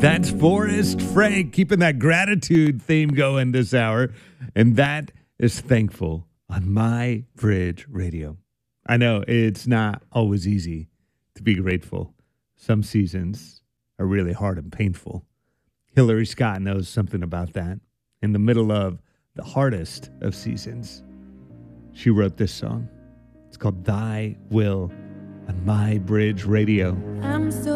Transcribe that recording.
That's Forrest Frank keeping that gratitude theme going this hour. And that is Thankful on My Bridge Radio. I know it's not always easy to be grateful. Some seasons are really hard and painful. Hillary Scott knows something about that. In the middle of the hardest of seasons, she wrote this song. It's called Thy Will on My Bridge Radio. I'm so